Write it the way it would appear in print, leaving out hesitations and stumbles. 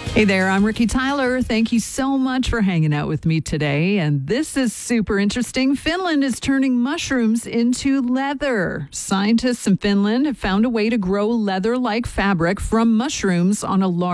Hey there, I'm Ricky Tyler. Thank you so much for hanging out with me today. And this is super interesting. Finland is turning mushrooms into leather. Scientists in Finland have found a way to grow leather-like fabric from mushrooms on a large